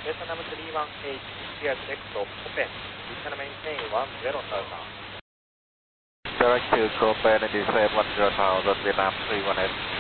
Vietnam 31H, clear to exit open. You can maintain 10,000. Direct to Copen and descend 10,000, Vietnam 31H.